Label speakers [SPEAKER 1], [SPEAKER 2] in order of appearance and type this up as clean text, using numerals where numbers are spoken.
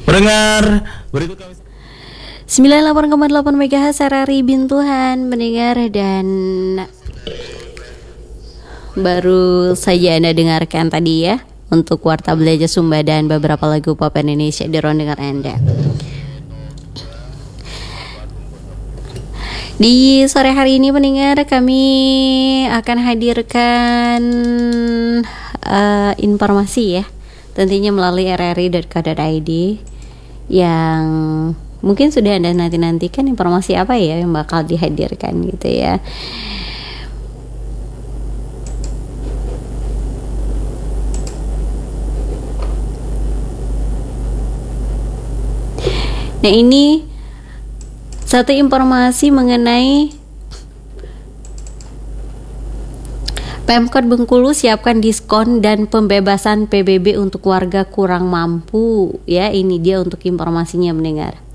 [SPEAKER 1] Pendengar, berikut kami
[SPEAKER 2] 98,8 MHz RRI Bintuhan mendengar, dan baru saja Anda dengarkan tadi ya untuk Warta Belajar Sumba dan beberapa lagu pop Indonesia di ruang dengar Anda. Di sore hari ini pendengar, kami akan hadirkan informasi ya, tentunya melalui rri.co.id yang mungkin sudah Anda nantikan informasi apa ya yang bakal dihadirkan gitu ya. Nah, ini satu informasi mengenai Pemkot Bengkulu siapkan diskon dan pembebasan PBB untuk warga kurang mampu ya. Ini dia untuk informasinya mendengar.